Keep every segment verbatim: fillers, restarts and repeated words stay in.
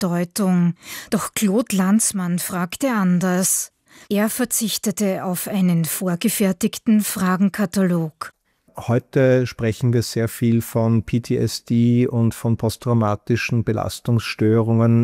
Bedeutung. Doch Claude Lanzmann fragte anders. Er verzichtete auf einen vorgefertigten Fragenkatalog. Heute sprechen wir sehr viel von P T S D und von posttraumatischen Belastungsstörungen,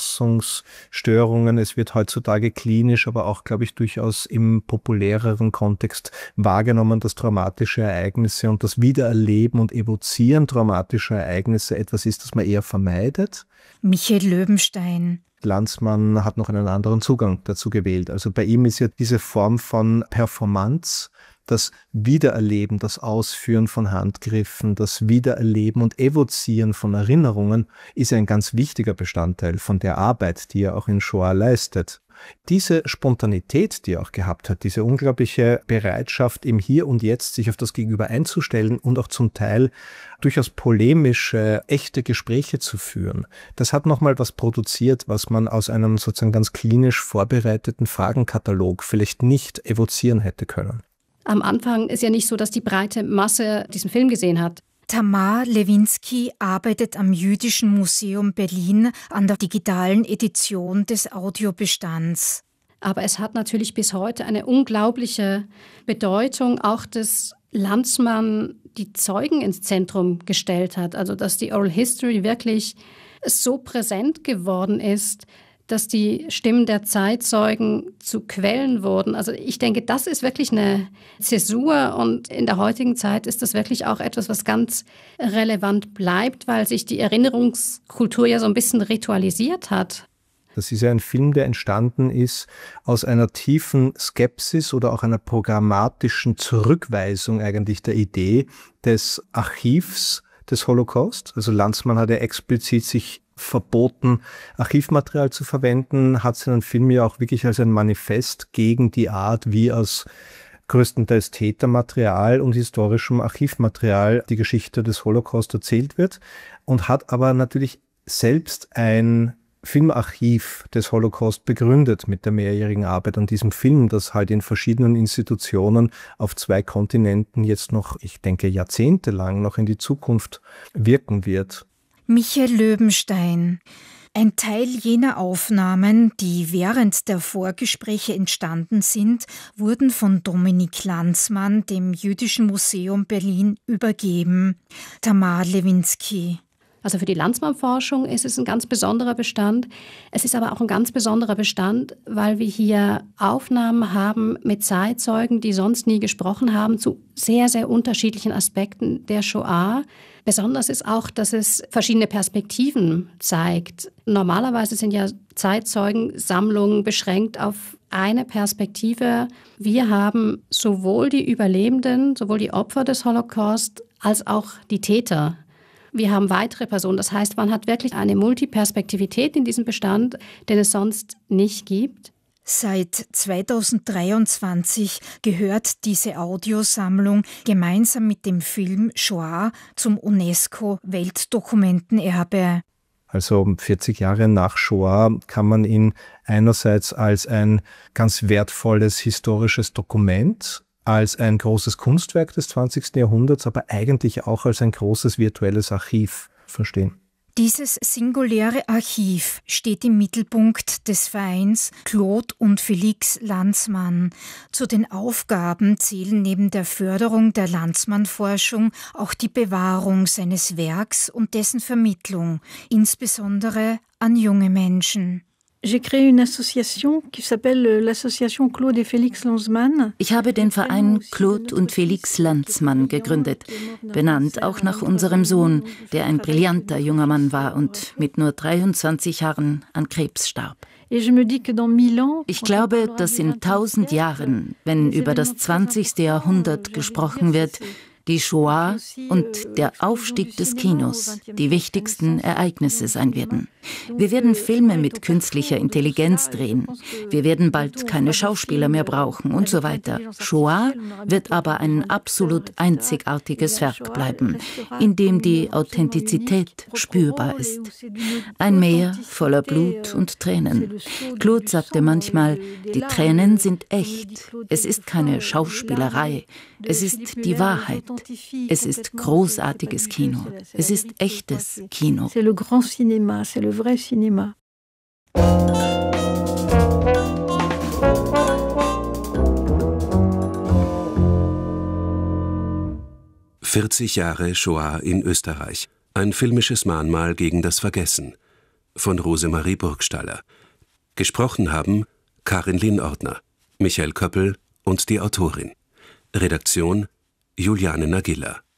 Anpassungsstörungen. Es wird heutzutage klinisch, aber auch, glaube ich, durchaus im populäreren Kontext wahrgenommen, dass traumatische Ereignisse und das Wiedererleben und Evozieren traumatischer Ereignisse etwas ist, das man eher vermeidet. Michael Löwenstein. Lanzmann hat noch einen anderen Zugang dazu gewählt. Also bei ihm ist ja diese Form von Performance, das Wiedererleben, das Ausführen von Handgriffen, das Wiedererleben und Evozieren von Erinnerungen ist ein ganz wichtiger Bestandteil von der Arbeit, die er auch in Shoah leistet. Diese Spontanität, die er auch gehabt hat, diese unglaubliche Bereitschaft, im Hier und Jetzt sich auf das Gegenüber einzustellen und auch zum Teil durchaus polemische, echte Gespräche zu führen, das hat nochmal was produziert, was man aus einem sozusagen ganz klinisch vorbereiteten Fragenkatalog vielleicht nicht evozieren hätte können. Am Anfang ist ja nicht so, dass die breite Masse diesen Film gesehen hat. Tamar Lewinski arbeitet am Jüdischen Museum Berlin an der digitalen Edition des Audiobestands. Aber es hat natürlich bis heute eine unglaubliche Bedeutung, auch dass Lanzmann die Zeugen ins Zentrum gestellt hat. Also dass die Oral History wirklich so präsent geworden ist, dass die Stimmen der Zeitzeugen zu Quellen wurden. Also ich denke, das ist wirklich eine Zäsur und in der heutigen Zeit ist das wirklich auch etwas, was ganz relevant bleibt, weil sich die Erinnerungskultur ja so ein bisschen ritualisiert hat. Das ist ja ein Film, der entstanden ist aus einer tiefen Skepsis oder auch einer programmatischen Zurückweisung eigentlich der Idee des Archivs des Holocaust. Also Lanzmann hat ja explizit sich verboten, Archivmaterial zu verwenden, hat seinen Film ja auch wirklich als ein Manifest gegen die Art, wie aus größtenteils Tätermaterial und historischem Archivmaterial die Geschichte des Holocaust erzählt wird und hat aber natürlich selbst ein Filmarchiv des Holocaust begründet mit der mehrjährigen Arbeit an diesem Film, das halt in verschiedenen Institutionen auf zwei Kontinenten jetzt noch, ich denke, jahrzehntelang noch in die Zukunft wirken wird. Michael Löwenstein. Ein Teil jener Aufnahmen, die während der Vorgespräche entstanden sind, wurden von Dominik Lanzmann dem Jüdischen Museum Berlin übergeben. Tamar Lewinski. Also für die Lanzmann-Forschung ist es ein ganz besonderer Bestand. Es ist aber auch ein ganz besonderer Bestand, weil wir hier Aufnahmen haben mit Zeitzeugen, die sonst nie gesprochen haben, zu sehr, sehr unterschiedlichen Aspekten der Shoah. Besonders ist auch, dass es verschiedene Perspektiven zeigt. Normalerweise sind ja Zeitzeugensammlungen beschränkt auf eine Perspektive. Wir haben sowohl die Überlebenden, sowohl die Opfer des Holocaust als auch die Täter. Wir haben weitere Personen. Das heißt, man hat wirklich eine Multiperspektivität in diesem Bestand, den es sonst nicht gibt. Seit zweitausenddreiundzwanzig gehört diese Audiosammlung gemeinsam mit dem Film Shoah zum UNESCO-Weltdokumentenerbe. Also vierzig Jahre nach Shoah kann man ihn einerseits als ein ganz wertvolles historisches Dokument, als ein großes Kunstwerk des zwanzigsten Jahrhunderts, aber eigentlich auch als ein großes virtuelles Archiv verstehen. Dieses singuläre Archiv steht im Mittelpunkt des Vereins Claude und Felix Lanzmann. Zu den Aufgaben zählen neben der Förderung der Lanzmann-Forschung auch die Bewahrung seines Werks und dessen Vermittlung, insbesondere an junge Menschen. Ich habe den Verein Claude und Felix Lanzmann gegründet, benannt auch nach unserem Sohn, der ein brillanter junger Mann war und mit nur dreiundzwanzig Jahren an Krebs starb. Ich glaube, dass in tausend Jahren, wenn über das zwanzigste Jahrhundert gesprochen wird, die Shoah und der Aufstieg des Kinos die wichtigsten Ereignisse sein werden. Wir werden Filme mit künstlicher Intelligenz drehen. Wir werden bald keine Schauspieler mehr brauchen und so weiter. Shoah wird aber ein absolut einzigartiges Werk bleiben, in dem die Authentizität spürbar ist. Ein Meer voller Blut und Tränen. Claude sagte manchmal, die Tränen sind echt. Es ist keine Schauspielerei. Es ist die Wahrheit. Es ist großartiges Kino. Es ist echtes Kino. C'est le grand cinéma, c'est le vrai cinéma. vierzig Jahre Shoah in Österreich. Ein filmisches Mahnmal gegen das Vergessen. Von Rosemarie Burgstaller. Gesprochen haben Karin Lienordner, Michael Köppel und die Autorin. Redaktion Juliane Nagilla.